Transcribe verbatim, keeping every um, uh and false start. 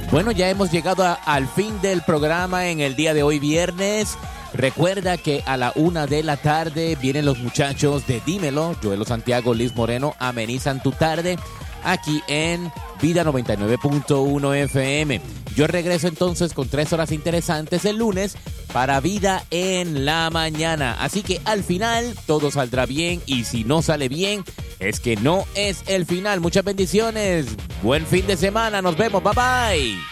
Bueno, ya hemos llegado a, al fin del programa en el día de hoy, viernes. Recuerda que a la una de la tarde vienen los muchachos de Dímelo. Joelo Santiago, Liz Moreno amenizan tu tarde aquí en Vida noventa y nueve punto uno F M. Yo regreso entonces con tres horas interesantes el lunes para Vida en la Mañana. Así que al final todo saldrá bien, y si no sale bien es que no es el final. Muchas bendiciones. Buen fin de semana. Nos vemos. Bye bye.